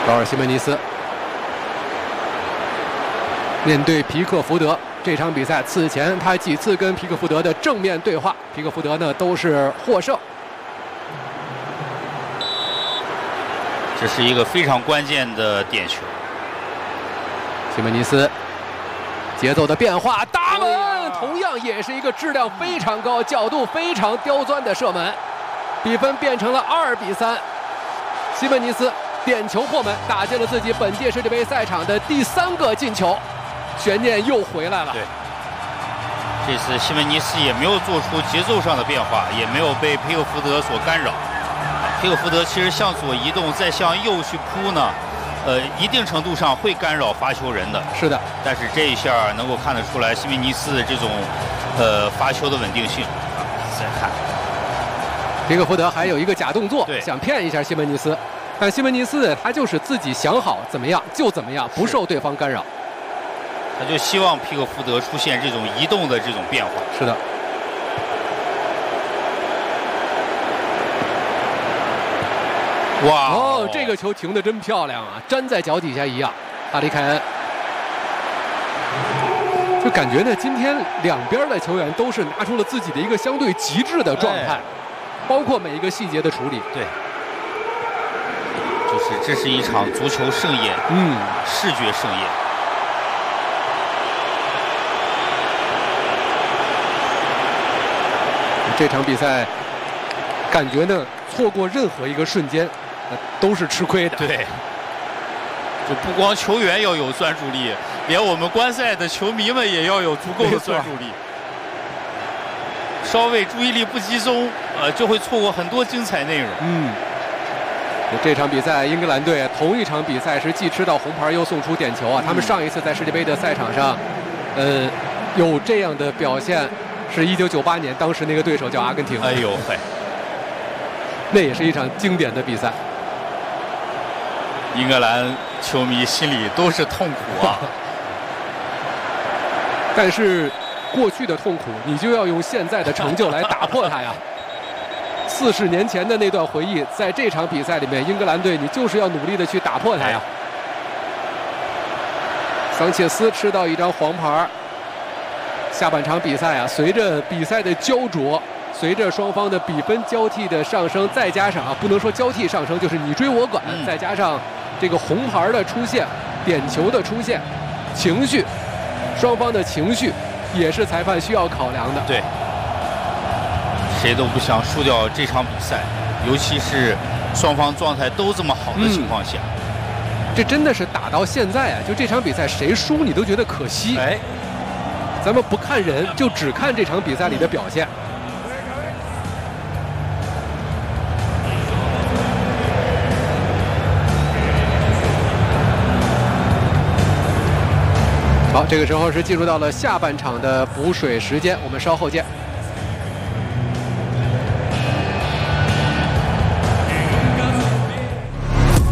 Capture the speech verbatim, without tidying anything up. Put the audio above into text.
高尔西门尼斯面对皮克福德，这场比赛此前他几次跟皮克福德的正面对话，皮克福德呢都是获胜。 这是一个非常关键的点球。 西门尼斯节奏的变化，打门，同样也是一个质量非常高、角度非常刁钻的射门，比分变成了二比三。西门尼斯点球破门，打进了自己本届世界杯赛场的第三个进球，悬念又回来了。 对，这次西门尼斯也没有做出节奏上的变化，也没有被皮克福德所干扰。皮克福德其实向左移动，再向右去扑呢，呃，一定程度上会干扰发球人的。 是的， 但是这一下能够看得出来西门尼斯这种，呃，发球的稳定性啊。再看， 皮克福德还有一个假动作， 对， 想骗一下西门尼斯，但西门尼斯他就是自己想好怎么样就怎么样，不受对方干扰。 他就希望皮克福德出现这种移动的这种变化。 是的。 哇哦，这个球停得真漂亮啊，粘在脚底下一样。哈里凯恩，就感觉呢，今天两边的球员都是拿出了自己的一个相对极致的状态，哎、包括每一个细节的处理。 对，就是这是一场足球盛宴， 嗯， 视觉盛宴。 这场比赛，感觉呢，错过任何一个瞬间。都是吃亏的。 对，就不光球员要有专注力，连我们观赛的球迷们也要有足够的专注力。稍微注意力不集中，呃，就会错过很多精彩内容。 嗯，这场比赛英格兰队同一场比赛是既吃到红牌又送出点球啊！嗯、他们上一次在世界杯的赛场上，呃，有这样的表现，是一九九八年，当时那个对手叫阿根廷。 哎呦嘿， 那也是一场经典的比赛。 英格兰球迷心里都是痛苦啊， 但是过去的痛苦，你就要用现在的成就来打破它呀。四十年前的那段回忆，在这场比赛里面，英格兰队你就是要努力的去打破它呀。桑切斯吃到一张黄牌。下半场比赛啊，随着比赛的焦灼。随着双方的比分交替的上升，再加上啊，不能说交替上升，就是你追我赶，嗯、再加上这个红牌的出现、点球的出现，情绪，双方的情绪也是裁判需要考量的。 对，谁都不想输掉这场比赛，尤其是双方状态都这么好的情况下， 嗯、这真的是打到现在啊，就这场比赛谁输你都觉得可惜。 哎， 咱们不看人，就只看这场比赛里的表现。好，这个时候是进入到了下半场的补水时间，我们稍后见。